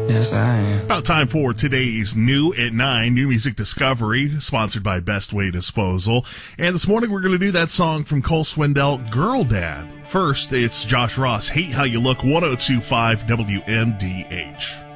Yes, I am. About time for today's New at 9, New Music Discovery, sponsored by Best Way Disposal. And this morning we're going to do that song from Cole Swindell, Girl Dad. First, it's Josh Ross, Hate How You Look, 102.5 WMDH.